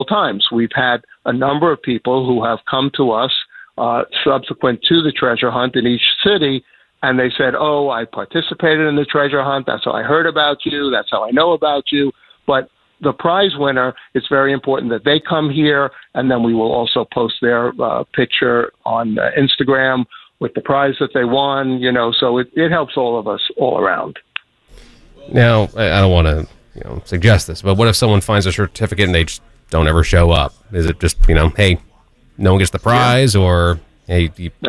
times. We've had a number of people who have come to us subsequent to the treasure hunt in each city, and they said, oh, I participated in the treasure hunt. That's how I heard about you. That's how I know about you. But the prize winner, it's very important that they come here, and then we will also post their picture on Instagram with the prize that they won, so it helps all of us all around. Now, I don't want to suggest this, but what if someone finds a certificate and they just don't ever show up? Is it just, hey, no one gets the prize, or, hey, what do you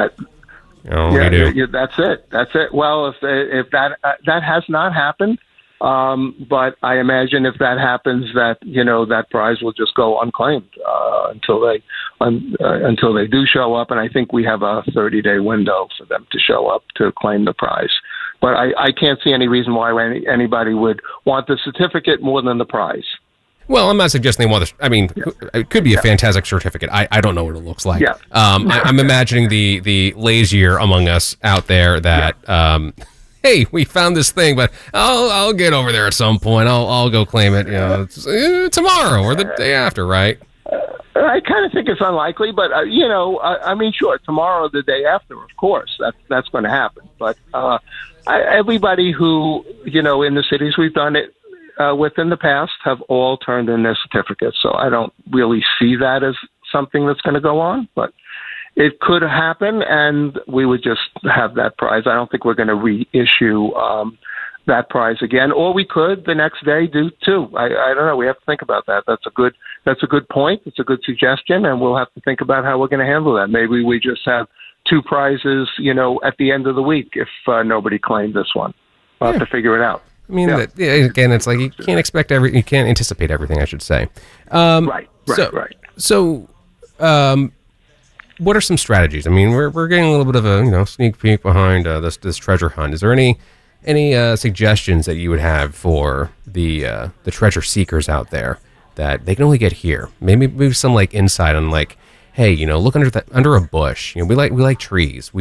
do? That's it. Well, if that has not happened, but I imagine if that happens, that prize will just go unclaimed until they do show up, and I think we have a 30-day window for them to show up to claim the prize. But I can't see any reason why anybody would want the certificate more than the prize. Well, I'm not suggesting they want this. I mean, it could be a fantastic certificate. I don't know what it looks like. Yeah. I'm imagining the lazier among us out there that, hey, we found this thing, but I'll get over there at some point. I'll go claim it. Tomorrow or the day after, right? I kind of think it's unlikely, but sure, tomorrow or the day after, of course, that's going to happen. But everybody who in the cities we've done it with in the past have all turned in their certificates, so I don't really see that as something that's going to go on, but it could happen, and we would just have that prize. I don't think we're going to reissue that prize again, or we could the next day do too. I don't know. We have to think about that. That's a good point. It's a good suggestion, and we'll have to think about how we're going to handle that. Maybe we just have two prizes, at the end of the week if nobody claimed this one. We'll have to figure it out. I mean, again, it's like you can't anticipate everything, I should say. Right. So, what are some strategies? I mean, we're getting a little bit of a sneak peek behind this treasure hunt. Is there any suggestions that you would have for the treasure seekers out there that they can only get here? Maybe some insight on hey, look under a bush. We like trees.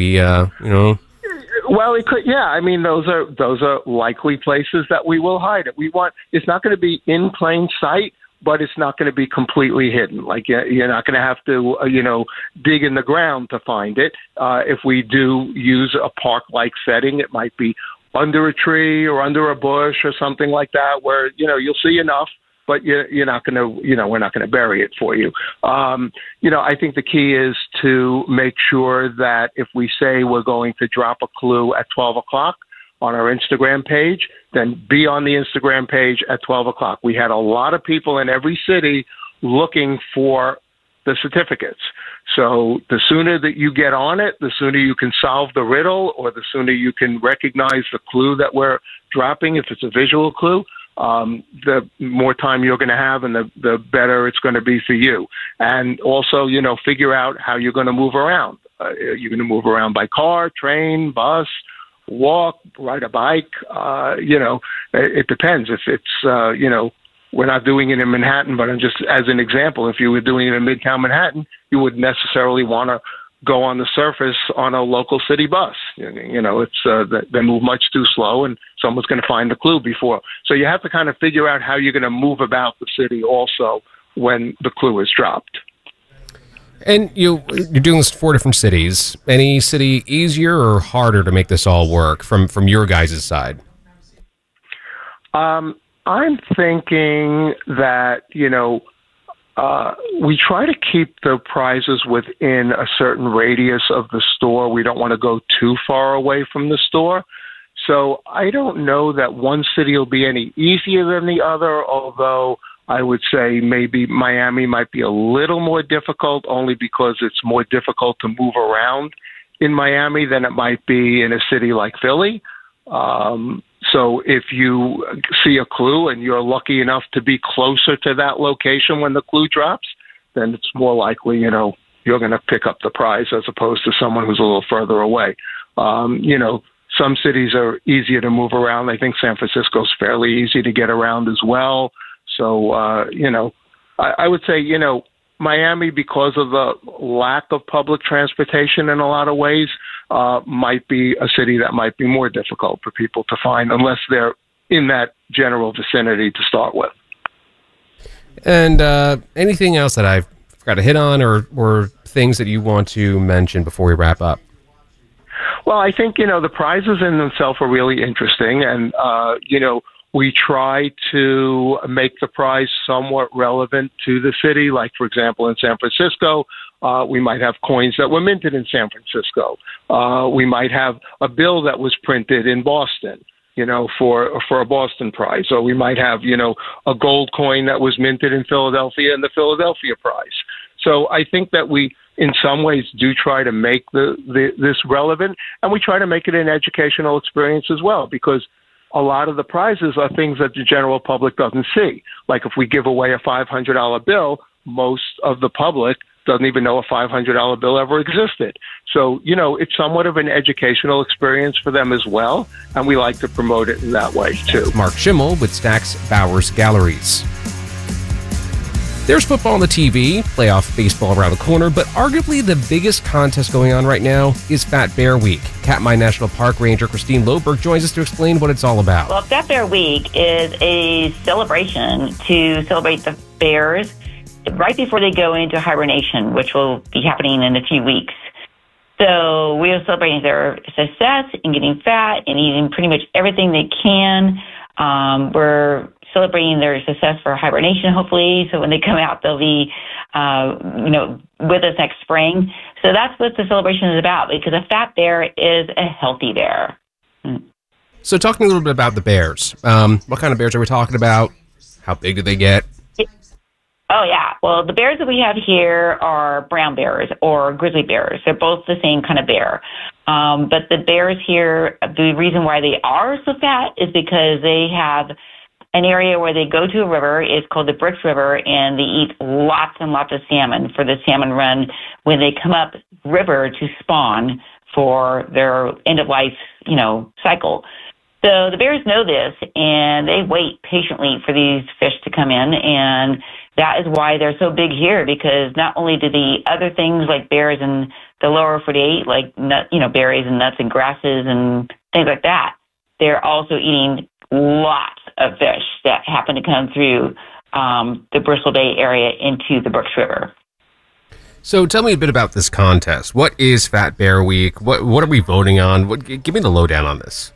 Well, it could, yeah. I mean, those are likely places that we will hide it. It's not going to be in plain sight, but it's not going to be completely hidden. You're not going to have to, dig in the ground to find it. If we do use a park-like setting, it might be under a tree or under a bush or something like that, where you'll see enough, but you're not going to, we're not going to bury it for you. I think the key is to make sure that if we say we're going to drop a clue at 12 o'clock on our Instagram page, then be on the Instagram page at 12 o'clock. We had a lot of people in every city looking for the certificates. So the sooner that you get on it, the sooner you can solve the riddle, or the sooner you can recognize the clue that we're dropping, if it's a visual clue, the more time you're going to have, and the better it's going to be for you. And also, figure out how you're going to move around. You're going to move around by car, train, bus, walk, ride a bike. It depends. If it's, we're not doing it in Manhattan, but just as an example, if you were doing it in Midtown Manhattan, you wouldn't necessarily want to go on the surface on a local city bus. It's they move much too slow, and someone's going to find the clue before. So you have to kind of figure out how you're going to move about the city also when the clue is dropped. And you're doing this in 4 different cities. Any city easier or harder to make this all work from your guys' side? I'm thinking that, we try to keep the prizes within a certain radius of the store. We don't want to go too far away from the store. So I don't know that one city will be any easier than the other, although I would say maybe Miami might be a little more difficult, only because it's more difficult to move around in Miami than it might be in a city like Philly. So if you see a clue and you're lucky enough to be closer to that location when the clue drops, then it's more likely, you're going to pick up the prize as opposed to someone who's a little further away. Some cities are easier to move around. I think San Francisco's fairly easy to get around as well. So, I would say, Miami, because of the lack of public transportation in a lot of ways, might be a city that might be more difficult for people to find unless they're in that general vicinity to start with. And anything else that I've got to hit on, or things that you want to mention before we wrap up? Well, I think, the prizes in themselves are really interesting. And, we try to make the prize somewhat relevant to the city. Like, for example, in San Francisco, we might have coins that were minted in San Francisco. We might have a bill that was printed in Boston, for a Boston prize. Or we might have, a gold coin that was minted in Philadelphia and the Philadelphia prize. So I think that we, in some ways, do try to make this relevant, and we try to make it an educational experience as well, because a lot of the prizes are things that the general public doesn't see. Like if we give away a $500 bill, most of the public doesn't even know a $500 bill ever existed. So, it's somewhat of an educational experience for them as well, and we like to promote it in that way, too. Mark Schimmel with Stack's Bowers Galleries. There's football on the TV, playoff baseball around the corner, but arguably the biggest contest going on right now is Fat Bear Week. Katmai National Park Ranger Christine Loberg joins us to explain what it's all about. Well, Fat Bear Week is a celebration to celebrate the bears right before they go into hibernation, which will be happening in a few weeks. So we are celebrating their success in getting fat and eating pretty much everything they can. We're celebrating their success for hibernation, hopefully, so when they come out, they'll be, with us next spring. So that's what the celebration is about, because a fat bear is a healthy bear. So talk to me a little bit about the bears. What kind of bears are we talking about? How big do they get? Oh, yeah. Well, the bears that we have here are brown bears or grizzly bears. They're both the same kind of bear. But the bears here, the reason why they are so fat is because they have an area where they go to a river. It's called the Brooks River, and they eat lots and lots of salmon for the salmon run when they come up river to spawn for their end-of-life, cycle. So the bears know this, and they wait patiently for these fish to come in, and that is why they're so big here, because not only do the other things like bears in the lower 48, like berries and nuts and grasses and things like that, they're also eating lots of fish that happen to come through the Bristol Bay area into the Brooks River. So tell me a bit about this contest. What is Fat Bear Week? What are we voting on? Give me the lowdown on this.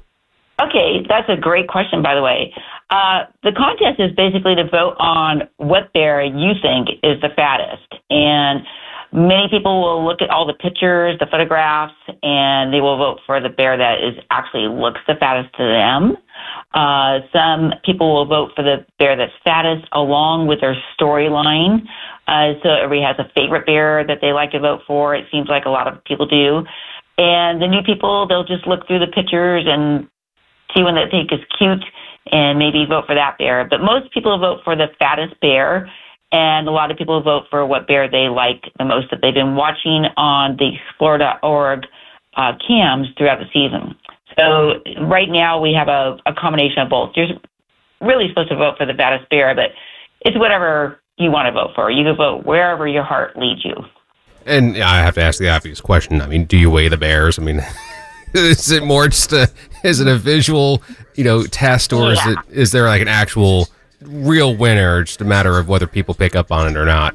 Okay, that's a great question, by the way. The contest is basically to vote on what bear you think is the fattest. And many people will look at all the pictures, the photographs, and they will vote for the bear that actually looks the fattest to them. Some people will vote for the bear that's fattest along with their storyline. So everybody has a favorite bear that they like to vote for. It seems like a lot of people do. And the new people, they'll just look through the pictures and see one that they think is cute and maybe vote for that bear. But most people vote for the fattest bear, and a lot of people vote for what bear they like the most that they've been watching on the Explore.org cams throughout the season. So right now we have a combination of both. You're really supposed to vote for the fattest bear, but it's whatever you want to vote for. You can vote wherever your heart leads you. And I have to ask the obvious question. I mean, do you weigh the bears? I mean, is it more just is it a visual, test, or is there like an actual real winner, just a matter of whether people pick up on it or not?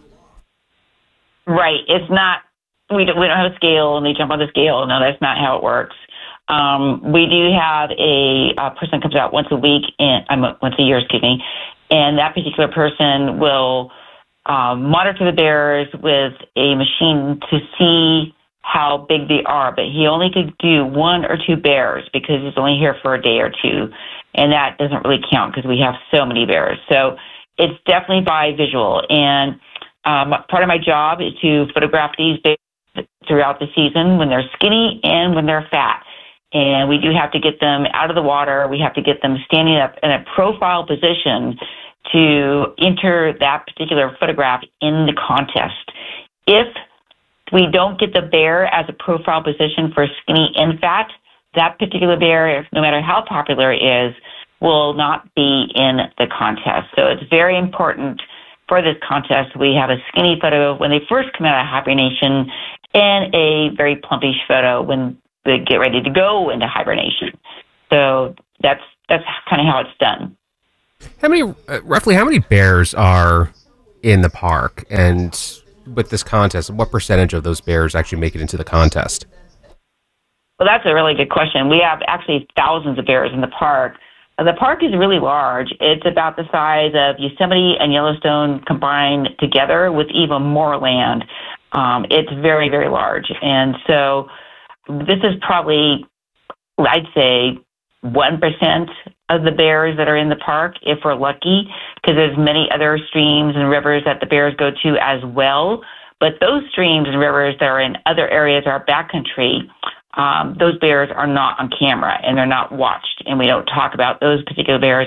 Right. It's not, we don't have a scale and they jump on the scale. No, that's not how it works. We do have a person comes out once a week, once a year, and that particular person will monitor the bears with a machine to see how big they are, but he only could do 1 or 2 bears because he's only here for a day or two, and that doesn't really count because we have so many bears. So it's definitely by visual, and part of my job is to photograph these bears throughout the season when they're skinny and when they're fat. And we do have to get them out of the water. We have to get them standing up in a profile position to enter that particular photograph in the contest. If we don't get the bear as a profile position for skinny and fat, that particular bear, no matter how popular it is, will not be in the contest. So it's very important for this contest. We have a skinny photo when they first come out of hibernation and a very plumpish photo when they get ready to go into hibernation. So that's kind of how it's done. Roughly how many bears are in the park? And with this contest, what percentage of those bears actually make it into the contest? Well, that's a really good question. We have actually thousands of bears in the park. The park is really large. It's about the size of Yosemite and Yellowstone combined together with even more land. It's very, very large. And so this is probably, I'd say, 1% of the bears that are in the park, if we're lucky, because there's many other streams and rivers that the bears go to as well. But those streams and rivers that are in other areas of our backcountry, those bears are not on camera and they're not watched, and we don't talk about those particular bears